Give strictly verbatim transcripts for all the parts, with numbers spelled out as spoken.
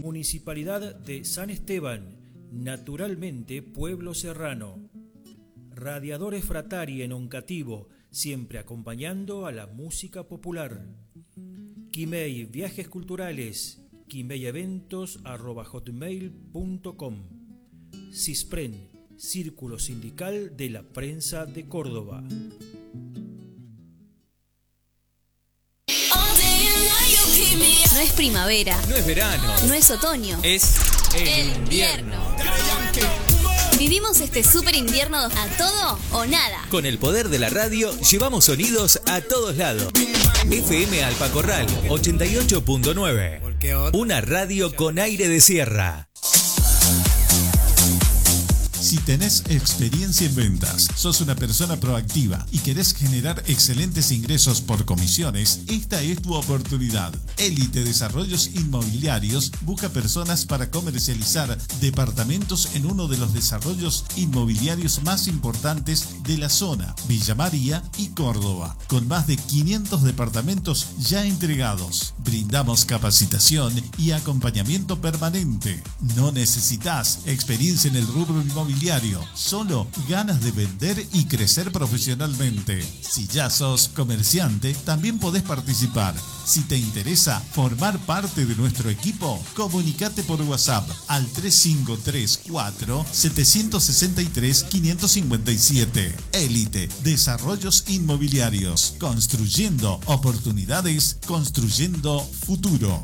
Municipalidad de San Esteban, naturalmente pueblo serrano. Radiadores Fratari en Oncativo, siempre acompañando a la música popular. Quimei Viajes Culturales, quimei-eventos arroba hotmail punto com. CISPREN, Círculo Sindical de la Prensa de Córdoba. No es primavera. No es verano. No es otoño. Es el, el invierno. invierno. Vivimos este super invierno a todo o nada. Con el poder de la radio llevamos sonidos a todos lados. F M Alpacorral ochenta y ocho punto nueve. Una radio con aire de sierra. Si tenés experiencia en ventas, sos una persona proactiva y querés generar excelentes ingresos por comisiones, esta es tu oportunidad. Élite Desarrollos Inmobiliarios busca personas para comercializar departamentos en uno de los desarrollos inmobiliarios más importantes de la zona, Villa María y Córdoba, con más de quinientos departamentos ya entregados. Brindamos capacitación y acompañamiento permanente. No necesitas experiencia en el rubro inmobiliario, solo ganas de vender y crecer profesionalmente. Si ya sos comerciante, también podés participar. Si te interesa formar parte de nuestro equipo, comunicate por WhatsApp al tres cinco tres cuatro, siete seis tres, cinco cinco siete. Élite Desarrollos Inmobiliarios. Construyendo oportunidades, construyendo futuro.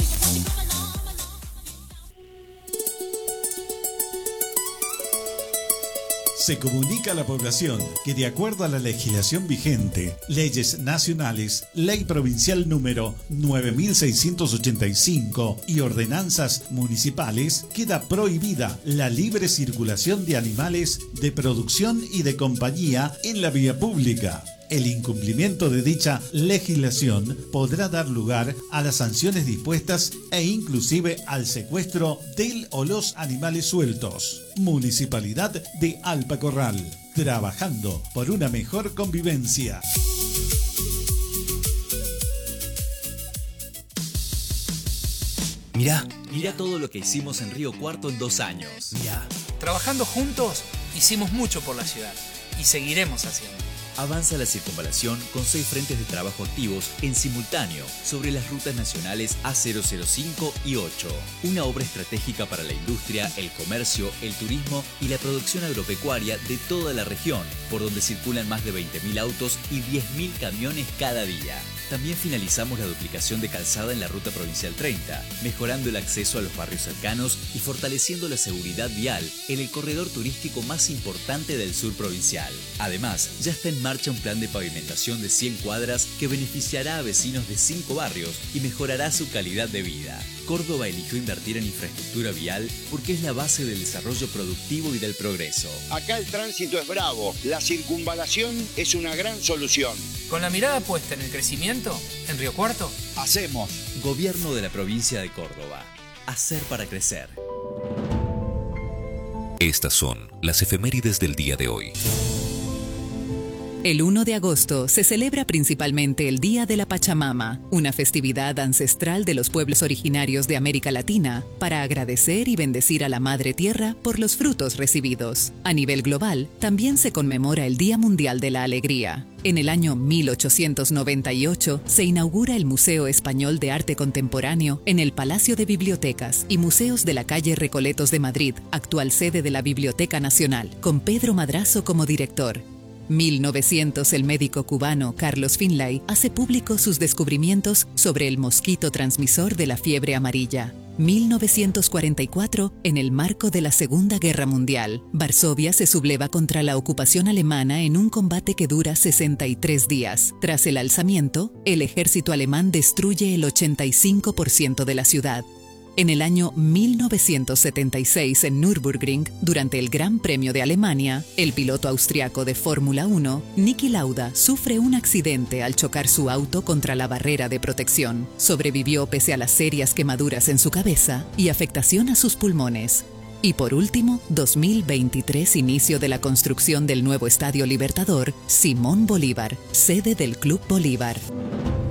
Se comunica a la población que, de acuerdo a la legislación vigente, leyes nacionales, ley provincial número nueve mil seiscientos ochenta y cinco y ordenanzas municipales, queda prohibida la libre circulación de animales de producción y de compañía en la vía pública. El incumplimiento de dicha legislación podrá dar lugar a las sanciones dispuestas e inclusive al secuestro del o los animales sueltos. Municipalidad de Alpacorral, trabajando por una mejor convivencia. Mirá, mirá todo lo que hicimos en Río Cuarto en dos años. Mirá. Trabajando juntos, hicimos mucho por la ciudad y seguiremos haciendo. Avanza la circunvalación con seis frentes de trabajo activos en simultáneo sobre las rutas nacionales A cero cero cinco y ocho. Una obra estratégica para la industria, el comercio, el turismo y la producción agropecuaria de toda la región, por donde circulan más de veinte mil autos y diez mil camiones cada día. También finalizamos la duplicación de calzada en la ruta provincial treinta, mejorando el acceso a los barrios cercanos y fortaleciendo la seguridad vial en el corredor turístico más importante del sur provincial. Además, ya está en marcha un plan de pavimentación de cien cuadras que beneficiará a vecinos de cinco barrios y mejorará su calidad de vida. Córdoba eligió invertir en infraestructura vial porque es la base del desarrollo productivo y del progreso. Acá el tránsito es bravo, la circunvalación es una gran solución. Con la mirada puesta en el crecimiento, en Río Cuarto, hacemos. Gobierno de la provincia de Córdoba. Hacer para crecer. Estas son las efemérides del día de hoy. El uno de agosto se celebra principalmente el Día de la Pachamama, una festividad ancestral de los pueblos originarios de América Latina para agradecer y bendecir a la Madre Tierra por los frutos recibidos. A nivel global, también se conmemora el Día Mundial de la Alegría. En el año mil ochocientos noventa y ocho se inaugura el Museo Español de Arte Contemporáneo en el Palacio de Bibliotecas y Museos de la calle Recoletos de Madrid, actual sede de la Biblioteca Nacional, con Pedro Madrazo como director. mil novecientos el médico cubano Carlos Finlay hace público sus descubrimientos sobre el mosquito transmisor de la fiebre amarilla. mil novecientos cuarenta y cuatro, en el marco de la Segunda Guerra Mundial, Varsovia se subleva contra la ocupación alemana en un combate que dura sesenta y tres días. Tras el alzamiento, el ejército alemán destruye el ochenta y cinco por ciento de la ciudad. En el año mil novecientos setenta y seis, en Nürburgring, durante el Gran Premio de Alemania, el piloto austriaco de Fórmula uno, Niki Lauda, sufre un accidente al chocar su auto contra la barrera de protección. Sobrevivió pese a las serias quemaduras en su cabeza y afectación a sus pulmones. Y por último, dos mil veintitrés, inicio de la construcción del nuevo Estadio Libertador, Simón Bolívar, sede del Club Bolívar.